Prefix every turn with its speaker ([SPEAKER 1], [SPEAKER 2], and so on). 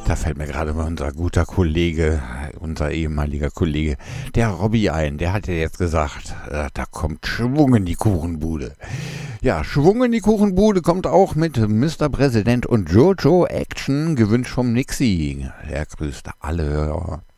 [SPEAKER 1] Da fällt mir gerade mal unser guter Kollege, unser ehemaliger Kollege, der Robby ein. Der hat ja jetzt gesagt, da kommt Schwung in die Kuchenbude. Ja, Schwung in die Kuchenbude kommt auch mit Mr. Präsident und Jojo Action, gewünscht vom Nixie. Er grüßt alle Hörer.